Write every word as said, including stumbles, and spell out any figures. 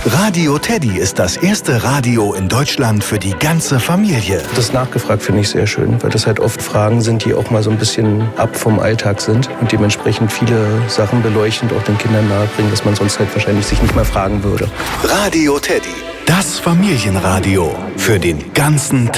Radio Teddy ist das erste Radio in Deutschland für die ganze Familie. Das nachgefragt finde ich sehr schön, weil das halt oft Fragen sind, die auch mal so ein bisschen ab vom Alltag sind und dementsprechend viele Sachen beleuchtend auch den Kindern nahebringen, dass man sonst halt wahrscheinlich sich nicht mal fragen würde. Radio Teddy, das Familienradio für den ganzen Tag.